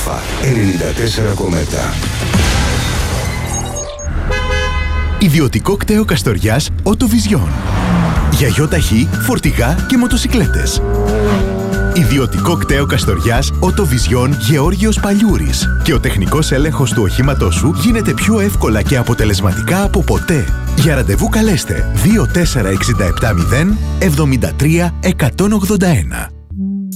94,7. Ιδιωτικό κτέο Καστοριάς Οτοβιζιόν. Για γιοταχή, φορτηγά και μοτοσικλέτες. Ιδιωτικό κτέο Καστοριάς Οτοβιζιόν Γεώργιος Παλιούρης. Και ο τεχνικός έλεγχος του οχήματός σου γίνεται πιο εύκολα και αποτελεσματικά από ποτέ. Για ραντεβού καλέστε 24670 73 181.